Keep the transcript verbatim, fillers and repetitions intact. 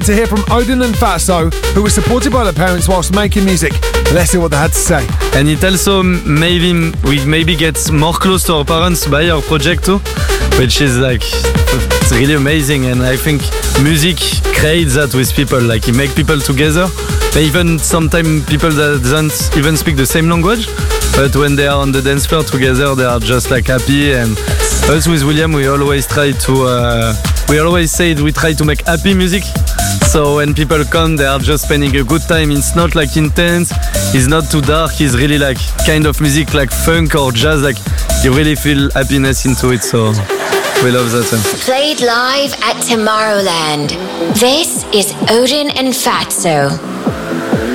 To hear from Odin and Fatso, who were supported by their parents whilst making music. Let's hear what they had to say. And it also maybe we maybe get more close to our parents by our project too, which is like it's really amazing. And I think music creates that with people, like it makes people together. Even sometimes people that don't even speak the same language, but when they are on the dance floor together, they are just like happy. And us with William, we always try to uh, we always say we try to make happy music. So when people come, they are just spending a good time. It's not like intense, it's not too dark, it's really like kind of music like funk or jazz, like you really feel happiness into it, so we love that one. Played live at Tomorrowland. This is Odin and Fatso.